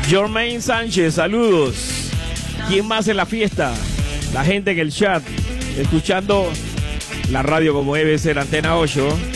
Jormain Sánchez, saludos. ¿Quién más en la fiesta? La gente en el chat, escuchando la radio como debe ser, Antena 8.